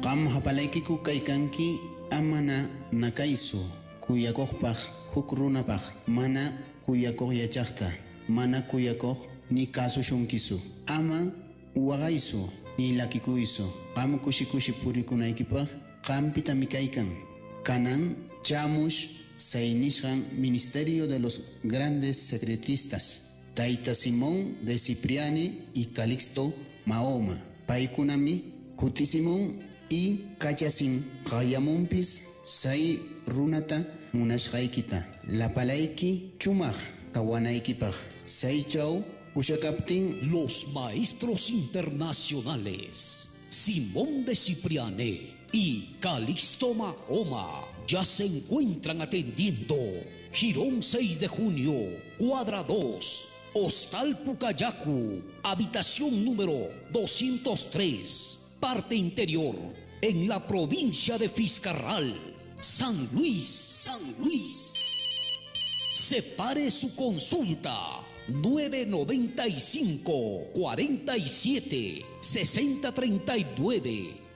Qam hapalaikiku kaykanki amana nakaisu kuyakoqpaq huk runapaq mana kuyakoq yachaqta mana kuyakoq ni kasushunkisu ama waqaysu ni lakikuysu qam kushi purikunaykipaq qampitami kaykan kanan chamush saynishqan Ministerio de los Grandes Secretistas Tayta Simón de Cipriani y Calixto Mahoma paykunami kutisimun y kachasin qayamunpis say runata munashqaykita lapalaiki chumaq kawanaykipaq saychaw ushakaptin. Los maestros internacionales Simón de Cipriani y Calixto Mahoma ya se encuentran atendiendo Girón 6 de junio, cuadra 2, Hostal Pucayacu, habitación número 203, parte interior, en la provincia de Fiscarral, San Luis. Separe su consulta 995 47 6039